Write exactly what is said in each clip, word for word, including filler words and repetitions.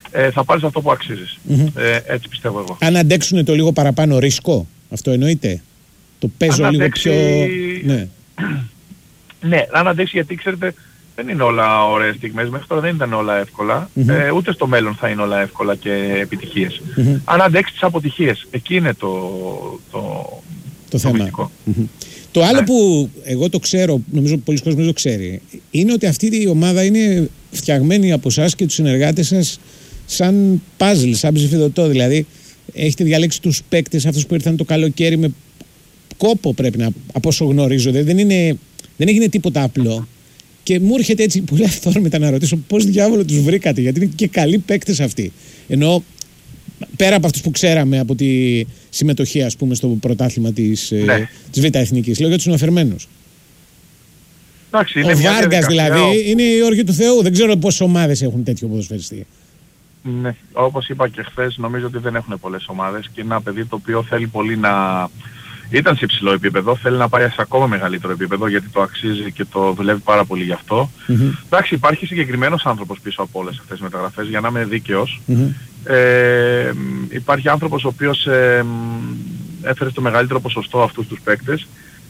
ε, θα πάρεις αυτό που αξίζεις. Mm-hmm. Ε, έτσι πιστεύω εγώ. Αν αντέξουν το λίγο παραπάνω ρίσκο, αυτό εννοείται. Το παίζω αν λίγο αντέξει... πιο... Ναι. Ναι, αν αντέξει, γιατί ξέρετε δεν είναι όλα ωραίες στιγμές, μέχρι τώρα δεν ήταν όλα εύκολα, mm-hmm. ε, ούτε στο μέλλον θα είναι όλα εύκολα και επιτυχίες. Mm-hmm. Αν αντέξει τις αποτυχίες, εκεί είναι το, το, το, το θέμα. Mm-hmm. Το άλλο ναι. που εγώ το ξέρω, νομίζω πολλοί κόσμοι το ξέρει, είναι ότι αυτή η ομάδα είναι φτιαγμένη από εσάς και τους συνεργάτες σας σαν puzzle, σαν ψηφιδωτό. Δηλαδή, έχετε διαλέξει τους παίκτες αυτούς που ήρθαν το καλοκαίρι με κόπο, πρέπει να, από όσο γνωρίζω. Δεν, είναι, δεν έγινε τίποτα απλό. Και μου έρχεται έτσι πολύ αυθόρμητα να ρωτήσω πώς διάβολο τους βρήκατε, γιατί είναι και καλοί παίκτες αυτοί. Ενώ πέρα από αυτούς που ξέραμε από τη συμμετοχή, ας πούμε, στο πρωτάθλημα της, ναι. ε, της Β' Εθνικής, λέω για τους αναφερμένους. Εντάξει, ο Βάργας δηλαδή ο... είναι η όργη του Θεού. Δεν ξέρω πόσες ομάδες έχουν τέτοιο ποδοσφαιριστή. Ναι, όπως είπα και χθες, νομίζω ότι δεν έχουν πολλές ομάδες και είναι ένα παιδί το οποίο θέλει πολύ να... Ήταν σε υψηλό επίπεδο, θέλει να πάει σε ακόμα μεγαλύτερο επίπεδο γιατί το αξίζει και το δουλεύει πάρα πολύ γι' αυτό. Mm-hmm. Εντάξει, υπάρχει συγκεκριμένος άνθρωπος πίσω από όλες αυτές τις μεταγραφές, για να είμαι δίκαιος. Mm-hmm. Ε, υπάρχει άνθρωπος ο οποίος ε, έφερε στο μεγαλύτερο ποσοστό αυτούς τους παίκτες.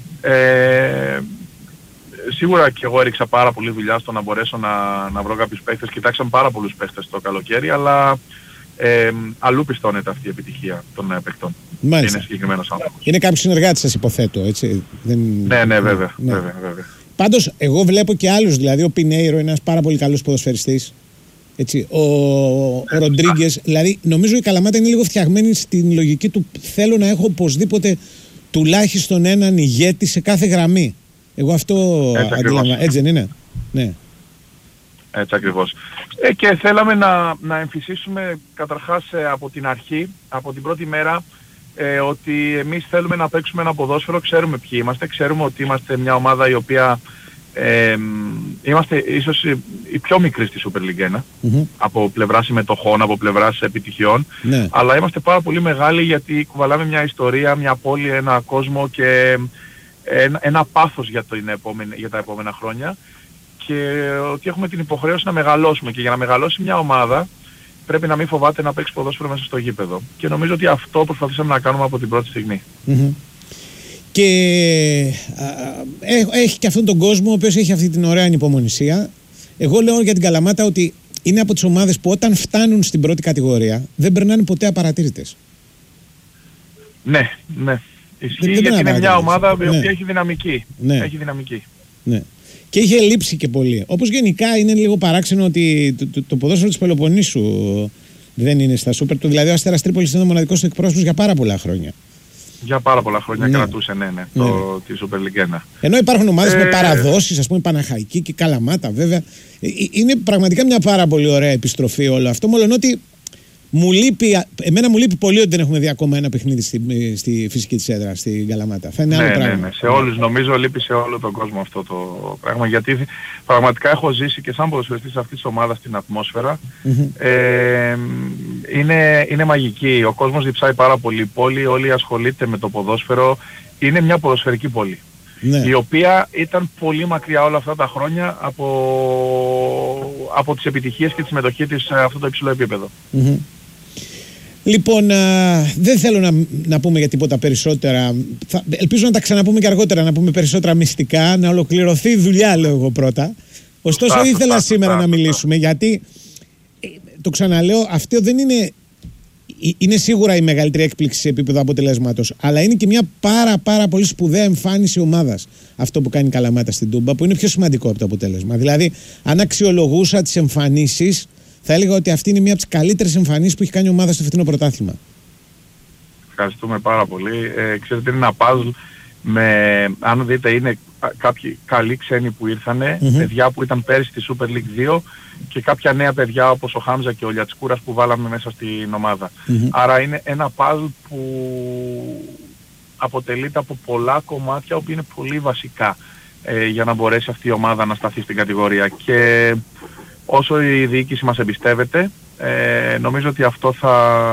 Ε, σίγουρα και εγώ έριξα πάρα πολύ δουλειά στο να μπορέσω να, να βρω κάποιους παίκτες. Κοιτάξαμε πάρα πολλούς παίκτες το καλοκαίρι, αλλά ε, αλλού πιστώνεται αυτή η επιτυχία των ε, παίκτων. Μάλιστα. Είναι συγκεκριμένος άνθρωπος. Είναι κάποιος συνεργάτης σας, υποθέτω, έτσι. Δεν... Ναι, ναι, βέβαια, ναι. βέβαια, βέβαια. Πάντως, εγώ βλέπω και άλλους, δηλαδή ο Πινέιρο είναι ένας πάρα πολύ καλός ποδοσφαιριστής. Έτσι, ο, ο Ροντρίγκες, δηλαδή νομίζω η Καλαμάτα είναι λίγο φτιαγμένη στην λογική του θέλω να έχω οπωσδήποτε τουλάχιστον έναν ηγέτη σε κάθε γραμμή. Εγώ αυτό αντιλαμβάνομαι. Έτσι δεν είναι? Ναι. Έτσι ακριβώς. Ε, και θέλαμε να, να εμφυσίσουμε καταρχάς ε, από την αρχή, από την πρώτη μέρα, ε, ότι εμείς θέλουμε να παίξουμε ένα ποδόσφαιρο, ξέρουμε ποιοι είμαστε, ξέρουμε ότι είμαστε μια ομάδα η οποία ε, είμαστε ίσως οι πιο μικροί στη Super League ένα, mm-hmm. από πλευράς συμμετοχών, από πλευράς επιτυχιών, ναι. αλλά είμαστε πάρα πολύ μεγάλοι γιατί κουβαλάμε μια ιστορία, μια πόλη, ένα κόσμο και ένα, ένα πάθος για, το επόμενη, για τα επόμενα χρόνια και ότι έχουμε την υποχρέωση να μεγαλώσουμε και για να μεγαλώσει μια ομάδα πρέπει να μην φοβάται να παίξει ποδόσφαιρο μέσα στο γήπεδο και νομίζω ότι αυτό προσπαθήσαμε να κάνουμε από την πρώτη στιγμή. Mm-hmm. Και α, α, έχει και αυτόν τον κόσμο ο οποίος έχει αυτή την ωραία ανυπομονησία. Εγώ λέω για την Καλαμάτα ότι είναι από τις ομάδες που όταν φτάνουν στην πρώτη κατηγορία δεν περνάνε ποτέ απαρατήρητες. Ναι, ναι. Ισχύει γιατί είναι μια ομάδα η οποία ναι. έχει δυναμική. Ναι. Έχει δυναμική. Ναι. Και είχε λείψει και πολύ. Όπως γενικά είναι λίγο παράξενο ότι το, το, το ποδόσφαιρο της Πελοποννήσου δεν είναι στα Σούπερ. Δηλαδή ο Αστέρας Τρίπολης είναι ο μοναδικός εκπρόσωπος για πάρα πολλά χρόνια. Για πάρα πολλά χρόνια ναι. κρατούσε, ναι, ναι, το, ναι. τη Super League ένα. Ενώ υπάρχουν ομάδες ε... με παραδόσεις, ας πούμε Παναχαϊκή και Καλαμάτα βέβαια. Είναι πραγματικά μια πάρα πολύ ωραία επιστροφή όλο αυτό, μόλον ότι μου λείπει, εμένα μου λείπει πολύ ότι δεν έχουμε δει ακόμα ένα παιχνίδι στη, στη φυσική της έδρα, στην Καλαμάτα. Θα είναι ναι, άλλο ναι, πράγμα. Ναι, σε όλους, νομίζω λείπει σε όλο τον κόσμο αυτό το πράγμα, γιατί πραγματικά έχω ζήσει και σαν ποδοσφαιριστής αυτής της ομάδας την ατμόσφαιρα. Mm-hmm. Ε, είναι, είναι μαγική, ο κόσμος διψάει πάρα πολύ, η πόλη, όλοι ασχολείται με το ποδόσφαιρο, είναι μια ποδοσφαιρική πόλη. Ναι. Η οποία ήταν πολύ μακριά όλα αυτά τα χρόνια από, από τις επιτυχίες και τη συμμετοχή της σε αυτό το υψηλό επίπεδο. Mm-hmm. Λοιπόν, α, δεν θέλω να, να πούμε για τίποτα περισσότερα. Θα, ελπίζω να τα ξαναπούμε και αργότερα, να πούμε περισσότερα μυστικά, να ολοκληρωθεί η δουλειά, λέω εγώ πρώτα. Ωστόσο, φτά, ήθελα φτά, σήμερα φτά, να μιλήσουμε, φτά. γιατί, το ξαναλέω, αυτό δεν είναι... Είναι σίγουρα η μεγαλύτερη έκπληξη σε επίπεδο αποτελέσματος, αλλά είναι και μια πάρα πάρα πολύ σπουδαία εμφάνιση ομάδας αυτό που κάνει η Καλαμάτα στην Τούμπα, που είναι πιο σημαντικό από το αποτέλεσμα. Δηλαδή, αν αξιολογούσα τις εμφανίσεις, θα έλεγα ότι αυτή είναι μια από τις καλύτερες εμφανίσεις που έχει κάνει η ομάδα στο φετινό πρωτάθλημα. Ευχαριστούμε πάρα πολύ. Ε, ξέρετε, είναι ένα puzzle με, αν δείτε, είναι κάποιοι καλοί ξένοι που ήρθανε, mm-hmm. παιδιά που ήταν πέρυσι στη Super League δύο και κάποια νέα παιδιά όπως ο Χάμζα και ο Λιατσκούρας που βάλαμε μέσα στην ομάδα. Mm-hmm. Άρα είναι ένα puzzle που αποτελείται από πολλά κομμάτια που είναι πολύ βασικά ε, για να μπορέσει αυτή η ομάδα να σταθεί στην κατηγορία. Και όσο η διοίκηση μας εμπιστεύεται, ε, νομίζω ότι αυτό θα,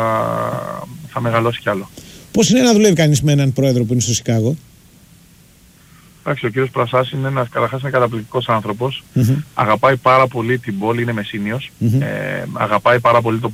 θα μεγαλώσει κι άλλο. Πώς είναι να δουλεύει κανείς με έναν πρόεδρο που είναι στο Σικάγο? Εντάξει, ο κύριος Πρασάς είναι ένας, καταρχάς είναι καταπληκτικός άνθρωπος, mm-hmm. αγαπάει πάρα πολύ την πόλη, είναι Μεσσήνιος, mm-hmm. ε, αγαπάει πάρα πολύ το